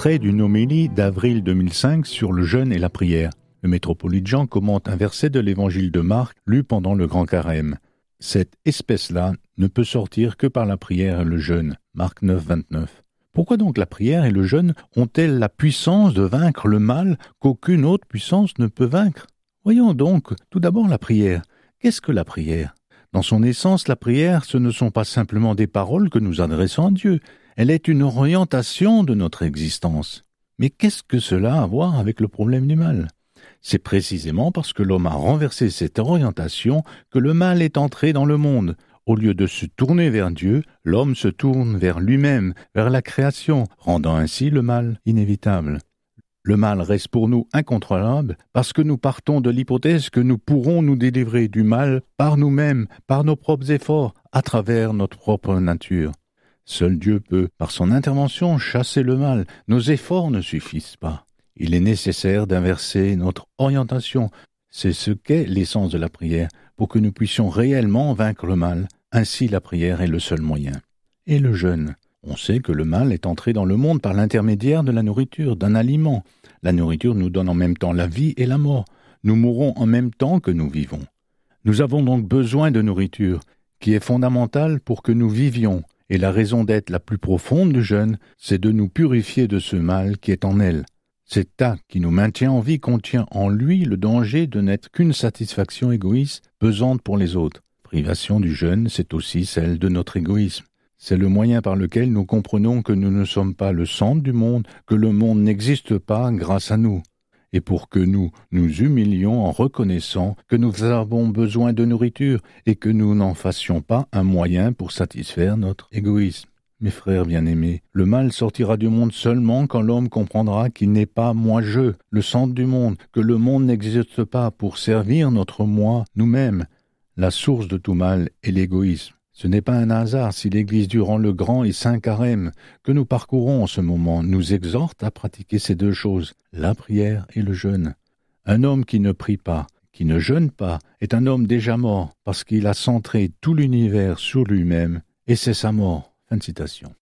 Extrait d'une homélie d'avril 2005 sur le jeûne et la prière. Le métropolite Jean commente un verset de l'évangile de Marc lu pendant le Grand Carême. Cette espèce-là ne peut sortir que par la prière et le jeûne. Marc 9, 29. Pourquoi donc la prière et le jeûne ont-elles la puissance de vaincre le mal qu'aucune autre puissance ne peut vaincre? Voyons donc tout d'abord la prière. Qu'est-ce que la prière? Dans son essence, la prière, ce ne sont pas simplement des paroles que nous adressons à Dieu. Elle est une orientation de notre existence. Mais qu'est-ce que cela a à voir avec le problème du mal? C'est précisément parce que l'homme a renversé cette orientation que le mal est entré dans le monde. Au lieu de se tourner vers Dieu, l'homme se tourne vers lui-même, vers la création, rendant ainsi le mal inévitable. Le mal reste pour nous incontrôlable parce que nous partons de l'hypothèse que nous pourrons nous délivrer du mal par nous-mêmes, par nos propres efforts, à travers notre propre nature. Seul Dieu peut, par son intervention, chasser le mal. Nos efforts ne suffisent pas. Il est nécessaire d'inverser notre orientation. C'est ce qu'est l'essence de la prière, pour que nous puissions réellement vaincre le mal. Ainsi, la prière est le seul moyen. Et le jeûne. On sait que le mal est entré dans le monde par l'intermédiaire de la nourriture, d'un aliment. La nourriture nous donne en même temps la vie et la mort. Nous mourrons en même temps que nous vivons. Nous avons donc besoin de nourriture, qui est fondamentale pour que nous vivions. Et la raison d'être la plus profonde du jeûne, c'est de nous purifier de ce mal qui est en elle. Cet acte qui nous maintient en vie contient en lui le danger de n'être qu'une satisfaction égoïste, pesante pour les autres. Privation du jeûne, c'est aussi celle de notre égoïsme. C'est le moyen par lequel nous comprenons que nous ne sommes pas le centre du monde, que le monde n'existe pas grâce à nous. Et pour que nous nous humilions en reconnaissant que nous avons besoin de nourriture et que nous n'en fassions pas un moyen pour satisfaire notre égoïsme. Mes frères bien-aimés, le mal sortira du monde seulement quand l'homme comprendra qu'il n'est pas moi-je, le centre du monde, que le monde n'existe pas pour servir notre moi, nous-mêmes. La source de tout mal est l'égoïsme. Ce n'est pas un hasard si l'Église durant le grand et saint carême que nous parcourons en ce moment nous exhorte à pratiquer ces deux choses, la prière et le jeûne. Un homme qui ne prie pas, qui ne jeûne pas, est un homme déjà mort parce qu'il a centré tout l'univers sur lui-même et c'est sa mort. Fin de citation.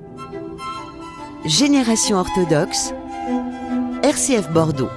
Génération orthodoxe, RCF Bordeaux.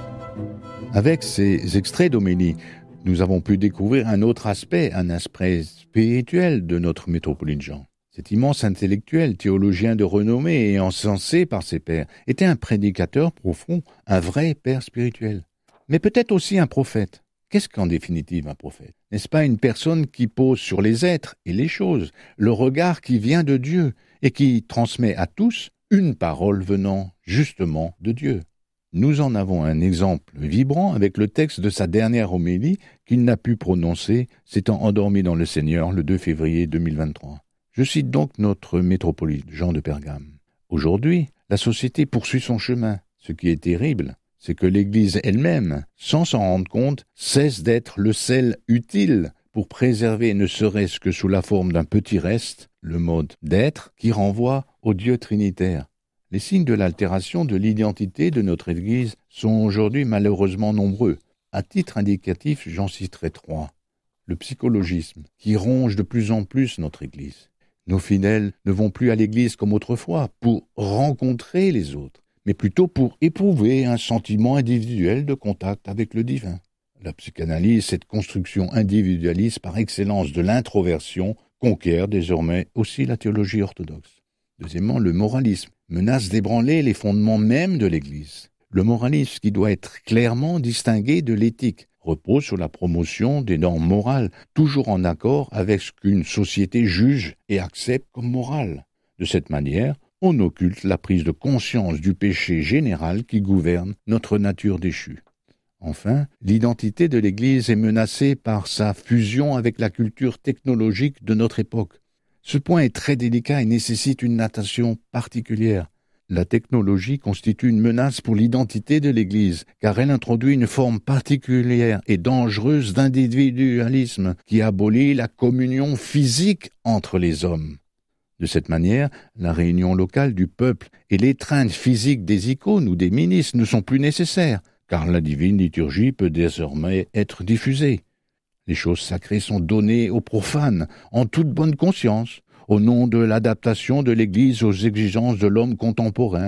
Avec ces extraits d'homélie, nous avons pu découvrir un autre aspect, un aspect spirituel de notre métropolite Jean. Cet immense intellectuel, théologien de renommée et encensé par ses pairs, était un prédicateur profond, un vrai père spirituel. Mais peut-être aussi un prophète. Qu'est-ce qu'en définitive un prophète? N'est-ce pas une personne qui pose sur les êtres et les choses le regard qui vient de Dieu et qui transmet à tous une parole venant justement de Dieu? Nous en avons un exemple vibrant avec le texte de sa dernière homélie qu'il n'a pu prononcer, s'étant endormi dans le Seigneur le 2 février 2023. Je cite donc notre métropolite Jean de Pergame. Aujourd'hui, la société poursuit son chemin. Ce qui est terrible, c'est que l'Église elle-même, sans s'en rendre compte, cesse d'être le sel utile pour préserver, ne serait-ce que sous la forme d'un petit reste, le mode d'être qui renvoie au Dieu trinitaire. Les signes de l'altération de l'identité de notre Église sont aujourd'hui malheureusement nombreux. À titre indicatif, j'en citerai 3. Le psychologisme, qui ronge de plus en plus notre Église. Nos fidèles ne vont plus à l'Église comme autrefois, pour rencontrer les autres, mais plutôt pour éprouver un sentiment individuel de contact avec le divin. La psychanalyse, cette construction individualiste par excellence de l'introversion, conquiert désormais aussi la théologie orthodoxe. Deuxièmement, le moralisme menace d'ébranler les fondements même de l'Église. Le moralisme, qui doit être clairement distingué de l'éthique, repose sur la promotion des normes morales, toujours en accord avec ce qu'une société juge et accepte comme morale. De cette manière, on occulte la prise de conscience du péché général qui gouverne notre nature déchue. Enfin, l'identité de l'Église est menacée par sa fusion avec la culture technologique de notre époque. Ce point est très délicat et nécessite une attention particulière. La technologie constitue une menace pour l'identité de l'Église, car elle introduit une forme particulière et dangereuse d'individualisme qui abolit la communion physique entre les hommes. De cette manière, la réunion locale du peuple et l'étreinte physique des icônes ou des ministres ne sont plus nécessaires, car la divine liturgie peut désormais être diffusée. Les choses sacrées sont données aux profanes, en toute bonne conscience, au nom de l'adaptation de l'Église aux exigences de l'homme contemporain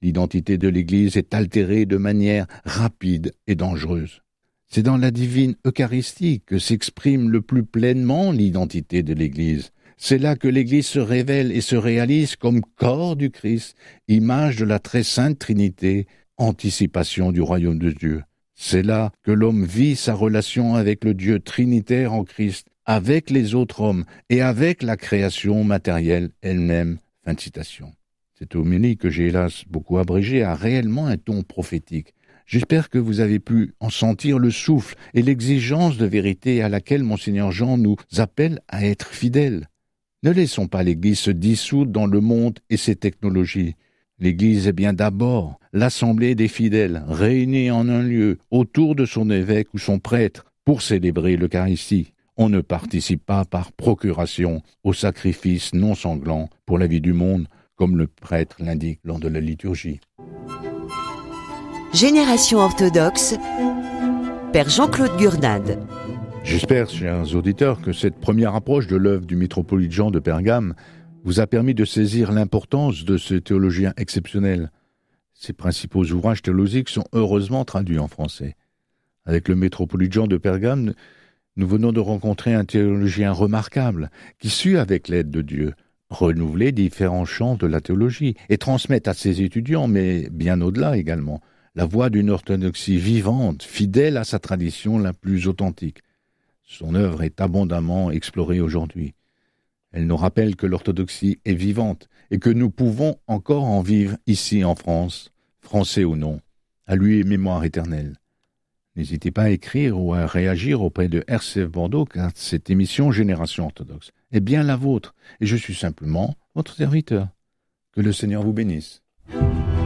L'identité de l'Église est altérée de manière rapide et dangereuse. C'est dans la divine Eucharistie que s'exprime le plus pleinement l'identité de l'Église. C'est là que l'Église se révèle et se réalise comme corps du Christ, image de la très sainte Trinité, anticipation du royaume de Dieu. C'est là que l'homme vit sa relation avec le Dieu trinitaire en Christ, avec les autres hommes et avec la création matérielle elle-même. Fin de citation. Cette homélie que j'ai hélas beaucoup abrégée a réellement un ton prophétique. J'espère que vous avez pu en sentir le souffle et l'exigence de vérité à laquelle Monseigneur Jean nous appelle à être fidèles. Ne laissons pas l'Église se dissoudre dans le monde et ses technologies. L'Église est bien d'abord l'assemblée des fidèles, réunis en un lieu, autour de son évêque ou son prêtre, pour célébrer l'Eucharistie. On ne participe pas par procuration au sacrifice non sanglant pour la vie du monde, comme le prêtre l'indique lors de la liturgie. Génération orthodoxe, Père Jean-Claude Gurnade. J'espère, chers auditeurs, que cette première approche de l'œuvre du métropolite Jean de Pergame vous a permis de saisir l'importance de ce théologien exceptionnel. Ses principaux ouvrages théologiques sont heureusement traduits en français. Avec le métropolite Jean de Pergame, nous venons de rencontrer un théologien remarquable qui sut, avec l'aide de Dieu, renouveler différents champs de la théologie et transmettre à ses étudiants, mais bien au-delà également, la voie d'une orthodoxie vivante, fidèle à sa tradition la plus authentique. Son œuvre est abondamment explorée aujourd'hui. Elle nous rappelle que l'orthodoxie est vivante et que nous pouvons encore en vivre ici en France, français ou non. À lui mémoire éternelle. N'hésitez pas à écrire ou à réagir auprès de RCF Bordeaux, car cette émission Génération orthodoxe est bien la vôtre et je suis simplement votre serviteur. Que le Seigneur vous bénisse.